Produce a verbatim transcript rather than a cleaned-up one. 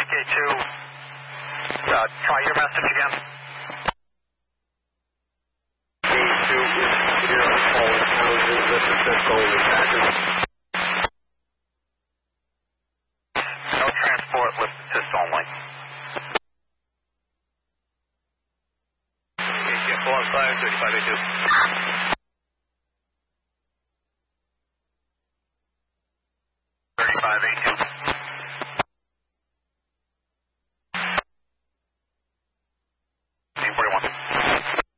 K two, uh, try your message again. K two is here on calling houses. This is Cisco with Packers. No transport with assist only. Okay, four one five, thirty-five eighty-two. thirty-five eighty-two.